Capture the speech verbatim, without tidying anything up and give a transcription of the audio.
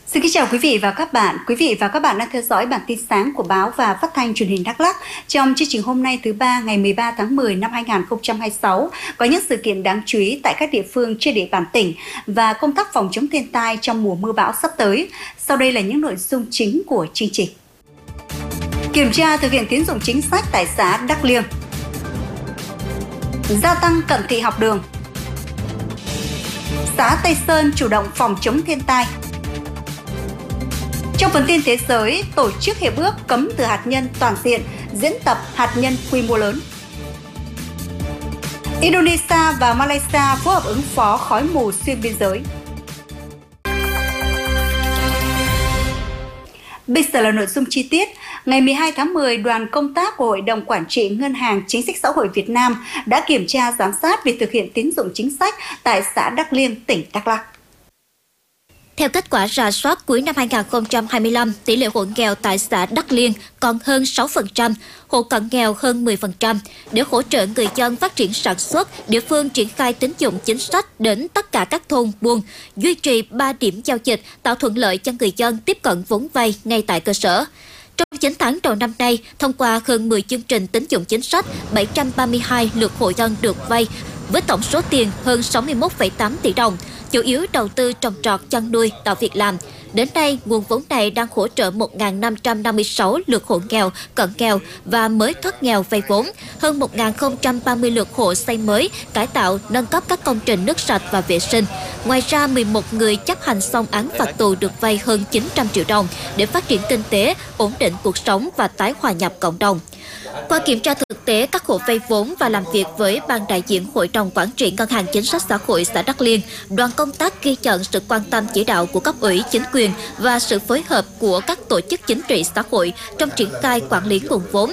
Xin kính chào quý vị và các bạn. Quý vị và các bạn đang theo dõi bản tin sáng của báo và phát thanh truyền hình Đắk Lắk. Trong chương trình hôm nay thứ ba ngày mười ba tháng mười năm hai nghìn không trăm hai mươi sáu có những sự kiện đáng chú ý tại các địa phương trên địa bàn tỉnh và công tác phòng chống thiên tai trong mùa mưa bão sắp tới. Sau đây là những nội dung chính của chương trình. Kiểm tra thực hiện tín dụng chính sách tại xã Đắk Liêng. Gia tăng cận thị học đường. Xã Tây Sơn chủ động phòng chống thiên tai. Trong phần tin thế giới, tổ chức hiệp ước cấm thử hạt nhân toàn diện, diễn tập hạt nhân quy mô lớn. Indonesia và Malaysia phối hợp ứng phó khói mù xuyên biên giới. Bây giờ là nội dung chi tiết. Ngày mười hai tháng mười, đoàn công tác của Hội đồng Quản trị Ngân hàng Chính sách Xã hội Việt Nam đã kiểm tra giám sát việc thực hiện tín dụng chính sách tại xã Đắk Liêng, tỉnh Đắk Lắk. Theo kết quả rà soát cuối năm hai nghìn không trăm hai mươi lăm, tỷ lệ hộ nghèo tại xã Đắk Liêng còn hơn sáu phần trăm, hộ cận nghèo hơn mười phần trăm. Để hỗ trợ người dân phát triển sản xuất, địa phương triển khai tín dụng chính sách đến tất cả các thôn buôn, duy trì ba điểm giao dịch, tạo thuận lợi cho người dân tiếp cận vốn vay ngay tại cơ sở. Trong chín tháng đầu năm nay, thông qua hơn mười chương trình tín dụng chính sách, bảy trăm ba mươi hai lượt hộ dân được vay với tổng số tiền hơn sáu mươi mốt phẩy tám tỷ đồng, chủ yếu đầu tư trồng trọt, chăn nuôi, tạo việc làm. Đến nay, nguồn vốn này đang hỗ trợ một nghìn năm trăm năm mươi sáu lượt hộ nghèo, cận nghèo và mới thoát nghèo vay vốn, hơn một nghìn không trăm ba mươi lượt hộ xây mới, cải tạo, nâng cấp các công trình nước sạch và vệ sinh. Ngoài ra, mười một người chấp hành xong án phạt tù được vay hơn chín trăm triệu đồng để phát triển kinh tế, ổn định cuộc sống và tái hòa nhập cộng đồng. Qua kiểm tra thực tế các hộ vay vốn và làm việc với ban đại diện Hội đồng Quản trị Ngân hàng Chính sách Xã hội xã Đắk Liêng, đoàn công tác ghi nhận sự quan tâm chỉ đạo của cấp ủy, chính quyền và sự phối hợp của các tổ chức chính trị xã hội trong triển khai quản lý nguồn vốn,